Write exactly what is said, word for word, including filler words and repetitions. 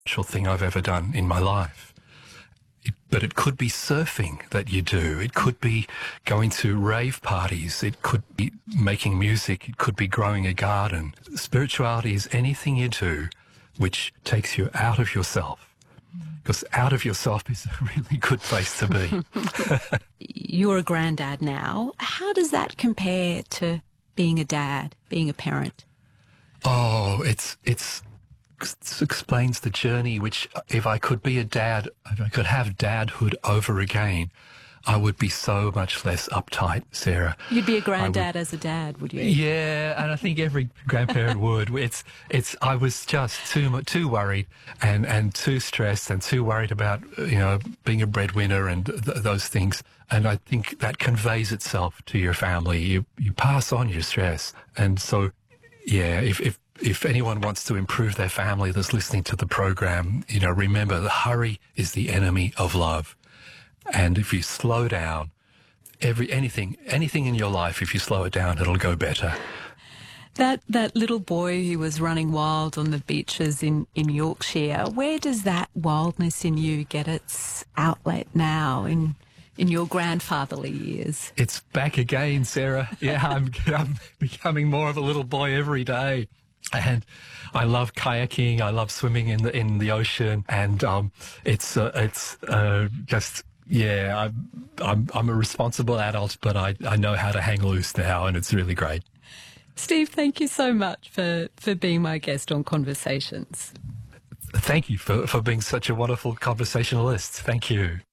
spiritual thing I've ever done in my life. It, but it could be surfing that you do. It could be going to rave parties. It could be making music. It could be growing a garden. Spirituality is anything you do which takes you out of yourself. Because out of yourself is a really good place to be. You're a granddad now. How does that compare to being a dad, being a parent? Oh, it's it's it explains the journey, which if I could be a dad, if I could have dadhood over again, I would be so much less uptight, Sarah. You'd be a granddad as a dad, would you? Yeah, and I think every grandparent would. It's, it's. I was just too mu- too worried and, and too stressed and too worried about, you know, being a breadwinner and th- those things. And I think that conveys itself to your family. You you pass on your stress, and so yeah. If if if anyone wants to improve their family that's listening to the program, you know, remember the hurry is the enemy of love. And if you slow down, every anything anything in your life, if you slow it down, it'll go better. That that little boy who was running wild on the beaches in, in Yorkshire, where does that wildness in you get its outlet now in in your grandfatherly years? It's back again, Sarah. Yeah, I'm, I'm becoming more of a little boy every day. And I love kayaking. I love swimming in the in the ocean, and um, it's uh, it's uh, just. Yeah, I'm, I'm I'm a responsible adult, but I, I know how to hang loose now, and it's really great. Steve, thank you so much for, for being my guest on Conversations. Thank you for, for being such a wonderful conversationalist. Thank you.